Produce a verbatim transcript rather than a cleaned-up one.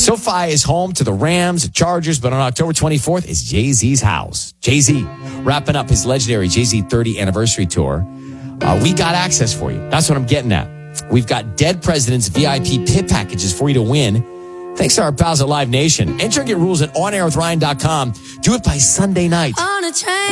SoFi is home to the Rams, the Chargers, but on October twenty-fourth is Jay-Z's house. Jay-Z wrapping up his legendary Jay-Z thirty anniversary tour. Uh, we got access for you. That's what I'm getting at. We've got Dead Presidents V I P pit packages for you to win. Thanks to our pals at Live Nation. Enter and get rules at on air with ryan dot com. Do it by Sunday night. On a train.